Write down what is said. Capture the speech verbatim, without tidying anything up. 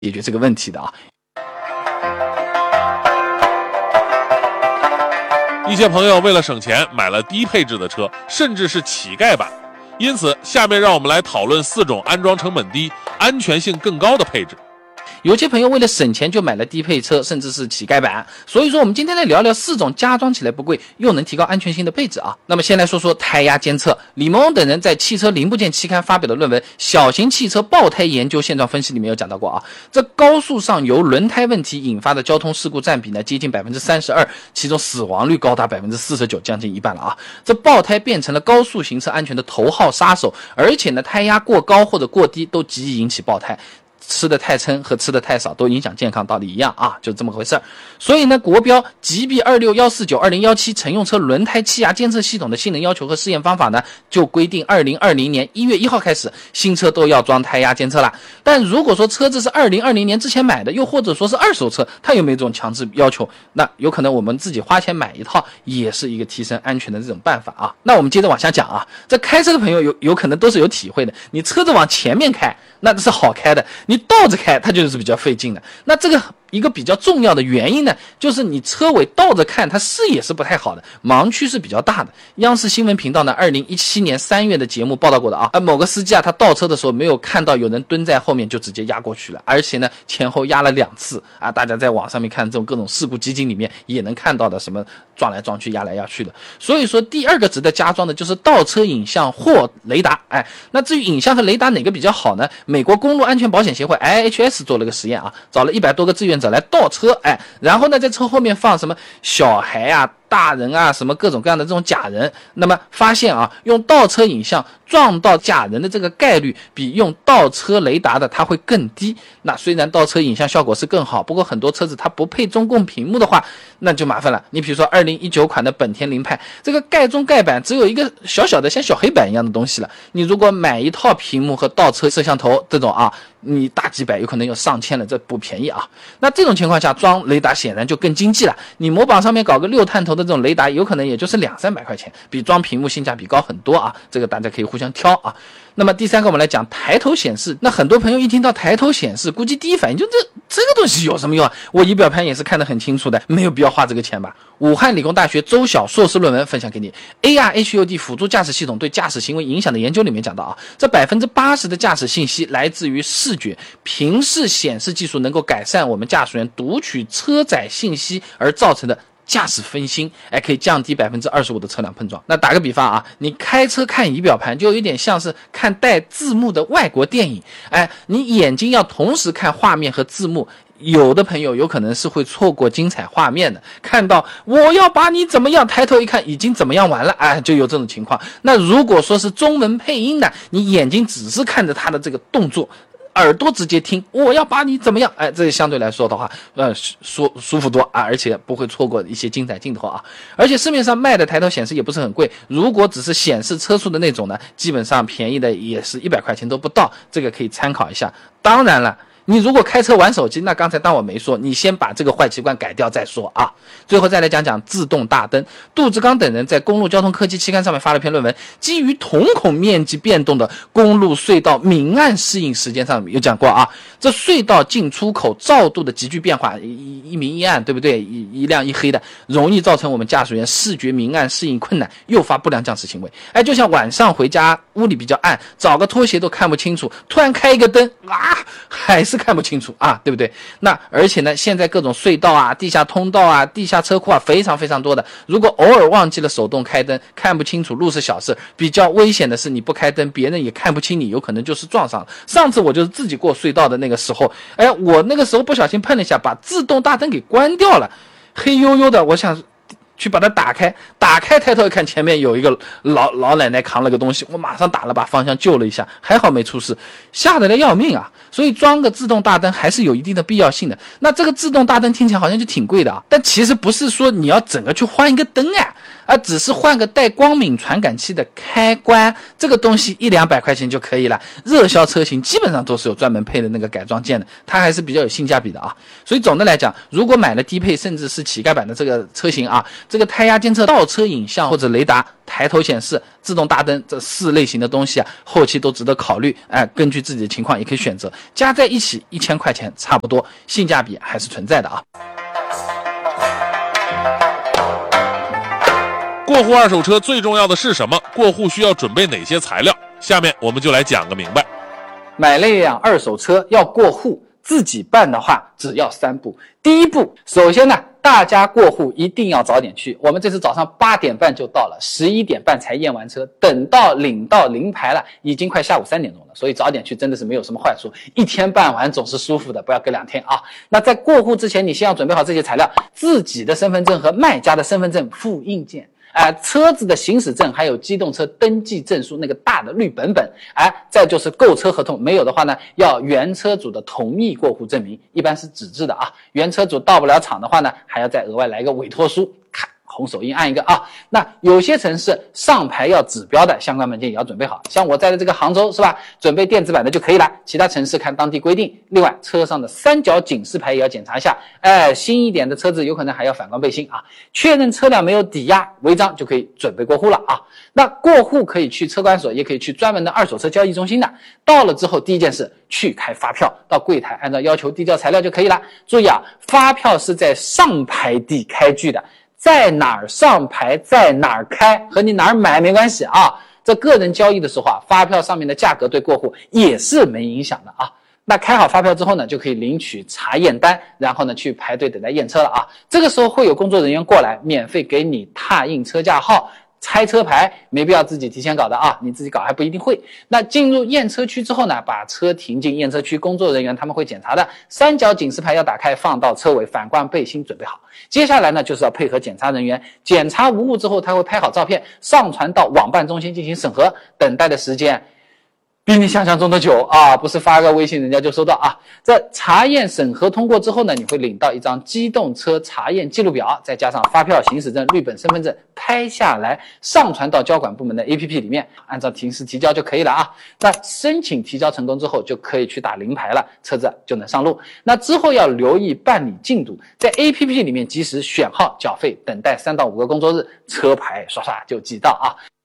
解决这个问题的啊。 一些朋友为了省钱买了低配置的车，甚至是乞丐版。因此，下面让我们来讨论四种安装成本低、安全性更高的配置。 有些朋友为了省钱就买了低配车，甚至是乞丐版。所以说我们今天来聊聊四种加装起来不贵又能提高安全性的配置啊。那么先来说说胎压监测。李蒙翁等人在汽车零部件期刊发表的论文《小型汽车爆胎研究现状分析》里面有讲到过啊，这高速上由轮胎问题引发的交通事故占比呢接近 百分之三十二， 其中死亡率高达 百分之四十九， 将近一半了啊。这爆胎变成了高速行车安全的头号杀手，而且呢胎压过高或者过低都极易引起爆胎。吃的太撑和吃的太少都影响健康，道理一样啊，就这么回事儿。所以呢，国标 G B 二六一四九 二零一七 乘用车轮胎气压监测系统的性能要求和试验方法呢，就规定二零二零年一月一号开始，新车都要装胎压监测了。但如果说车子是二零二零年之前买的，又或者说是二手车，它有没有这种强制要求？那有可能我们自己花钱买一套，也是一个提升安全的这种办法啊。那我们接着往下讲啊，这开车的朋友有有可能都是有体会的，你车子往前面开，那是好开的，你倒着开它就是比较费劲的。那这个一个比较重要的原因呢，就是你车尾倒着看，它视野是不太好的，盲区是比较大的。央视新闻频道呢二零一七年三月的节目报道过的啊，而某个司机啊，他倒车的时候没有看到有人蹲在后面，就直接压过去了，而且呢前后压了两次啊。大家在网上面看这种各种事故集锦里面也能看到的，什么撞来撞去压来压去的。所以说第二个值得加装的就是倒车影像或雷达。哎，那至于影像和雷达哪个比较好呢？美国公路安全保险协会 I H S 做了个实验啊，找了一百多个志愿者来倒车，哎，然后呢在车后面放什么小孩啊、大人啊，什么各种各样的这种假人，那么发现啊，用倒车影像撞到假人的这个概率比用倒车雷达的它会更低。那虽然倒车影像效果是更好，不过很多车子它不配中控屏幕的话，那就麻烦了。你比如说二零一九款的本田凌派，这个盖中盖板只有一个小小的像小黑板一样的东西了，你如果买一套屏幕和倒车摄像头这种啊，你大几百有可能有上千了，这不便宜啊。那这种情况下装雷达显然就更经济了，你模板上面搞个六探头的这种雷达有可能也就是两三百块钱，比装屏幕性价比高很多啊，这个大家可以互相挑啊。那么第三个我们来讲抬头显示。那很多朋友一听到抬头显示，估计第一反应就这这个东西有什么用啊？我仪表盘也是看得很清楚的，没有必要花这个钱吧。武汉理工大学周晓硕士论文分享给你， A R H U D 辅助驾驶系统对驾驶行为影响的研究里面讲到啊，这 百分之八十 的驾驶信息来自于视觉，平视显示技术能够改善我们驾驶员读取车载信息而造成的驾驶分心，哎，可以降低 百分之二十五 的车辆碰撞。那打个比方啊，你开车看仪表盘就有点像是看带字幕的外国电影，哎，你眼睛要同时看画面和字幕，有的朋友有可能是会错过精彩画面的，看到我要把你怎么样，抬头一看已经怎么样完了，哎，就有这种情况。那如果说是中文配音的，你眼睛只是看着他的这个动作，耳朵直接听我要把你怎么样，哎，这相对来说的话呃舒舒服多啊，而且不会错过一些精彩镜头啊。而且市面上卖的抬头显示也不是很贵，如果只是显示车速的那种呢，基本上便宜的也是一百块钱都不到，这个可以参考一下。当然了，你如果开车玩手机，那刚才当我没说，你先把这个坏习惯改掉再说啊。最后再来讲讲自动大灯。杜志刚等人在公路交通科技期刊上面发了篇论文，基于瞳孔面积变动的公路隧道明暗适应时间上有讲过啊，这隧道进出口照度的急剧变化，一一明一暗，对不对？一一亮一黑的，容易造成我们驾驶员视觉明暗适应困难，诱发不良驾驶行为。哎，就像晚上回家屋里比较暗，找个拖鞋都看不清楚，突然开一个灯啊，还是看不清楚啊，对不对？那而且呢，现在各种隧道啊、地下通道啊、地下车库啊，非常非常多的。如果偶尔忘记了手动开灯，看不清楚路是小事，比较危险的是你不开灯，别人也看不清你，有可能就是撞上了。上次我就是自己过隧道的那个时候，哎，我那个时候不小心碰了一下，把自动大灯给关掉了，黑黝黝的，我想去把它打开，打开抬头一看，前面有一个老老奶奶扛了个东西，我马上打了把方向救了一下，还好没出事，吓得来要命啊！所以装个自动大灯还是有一定的必要性的。那这个自动大灯听起来好像就挺贵的啊，但其实不是说你要整个去换一个灯啊， 而只是换个带光敏传感器的开关，这个东西一两百块钱就可以了。热销车型基本上都是有专门配的那个改装件的，它还是比较有性价比的啊。所以总的来讲，如果买了低配甚至是乞丐版的这个车型啊，这个胎压监测、倒车影像或者雷达、抬头显示、自动大灯这四类型的东西啊，后期都值得考虑。哎，根据自己的情况也可以选择，加在一起一千块钱差不多，性价比还是存在的啊。 过户二手车最重要的是什么？过户需要准备哪些材料？下面我们就来讲个明白。 买了一辆二手车要过户，自己办的话只要三步。第一步，首先呢，大家过户一定要早点去。我们这次早上八点半就到了，十一点半才验完车，等到领到临牌了，已经快下午三点钟了。所以早点去真的是没有什么坏处，一天办完总是舒服的，不要隔两天啊。那在过户之前，你先要准备好这些材料：自己的身份证和卖家的身份证复印件。哎、呃，车子的行驶证，还有机动车登记证书那个大的绿本本，哎，再就是购车合同，没有的话呢，要原车主的同意过户证明，一般是纸质的啊。原车主到不了场的话呢，还要再额外来一个委托书，看红手印按一个啊。那有些城市上牌要指标的相关文件也要准备好，像我在的这个杭州是吧，准备电子版的就可以了。其他城市看当地规定。另外，车上的三角警示牌也要检查一下，哎，新一点的车子有可能还要反光背心啊。确认车辆没有抵押违章就可以准备过户了啊。那过户可以去车管所，也可以去专门的二手车交易中心的。到了之后，第一件事去开发票，到柜台按照要求递交材料就可以了。注意啊，发票是在上牌地开具的。在哪儿上牌在哪儿开和你哪儿买没关系啊，这个人交易的时候啊，发票上面的价格对过户也是没影响的啊。那开好发票之后呢，就可以领取查验单，然后呢去排队等待验车了啊。这个时候会有工作人员过来免费给你拓印车架号，拆车牌，没必要自己提前搞的啊，你自己搞还不一定会。那进入验车区之后呢，把车停进验车区，工作人员他们会检查的，三角警示牌要打开，放到车尾，反光背心准备好。接下来呢，就是要配合检查人员，检查无误之后，他会拍好照片，上传到网办中心进行审核，等待的时间比你想象中的久啊，不是发个微信人家就收到啊。这查验审核通过之后呢，你会领到一张机动车查验记录表，再加上发票、行驶证、绿本、身份证，拍下来上传到交管部门的 A P P 里面，按照提示提交就可以了啊。那申请提交成功之后，就可以去打临牌了，车子就能上路。那之后要留意办理进度，在 A P P 里面及时选号缴费，等待三到五个工作日，车牌刷刷就寄到啊。